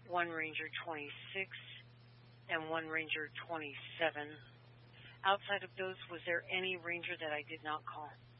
one Ranger 26, and one Ranger 27. Outside of those, was there any Ranger that I did not call?